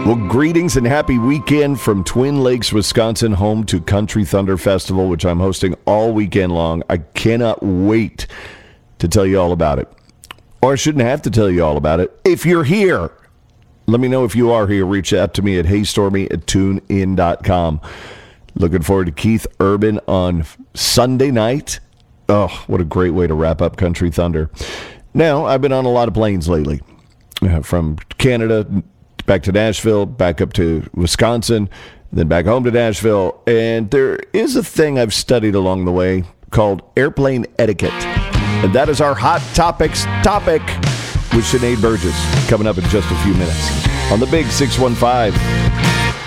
Well, greetings and happy weekend from Twin Lakes, Wisconsin, home to Country Thunder Festival, which I'm hosting all weekend long. I cannot wait to tell you all about it. Or I shouldn't have to tell you all about it. If you're here, let me know if you are here. Reach out to me at heystormy@tunein.com. Looking forward to Keith Urban on Sunday night. Oh, what a great way to wrap up Country Thunder. Now, I've been on a lot of planes lately. From Canada back to Nashville, back up to Wisconsin, then back home to Nashville. And there is a thing I've studied along the way called airplane etiquette. And that is our Hot Topics topic with Sinead Burgess, coming up in just a few minutes on the Big 615.